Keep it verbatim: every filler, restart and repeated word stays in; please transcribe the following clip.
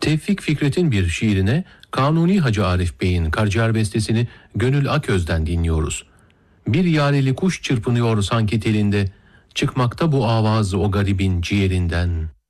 Tevfik Fikret'in bir şiirine Kanuni Hacı Arif Bey'in Karciğer bestesini Gönül Aköz'den dinliyoruz. Bir yareli kuş çırpınıyor sanki telinde, çıkmakta bu avazı o garibin ciğerinden.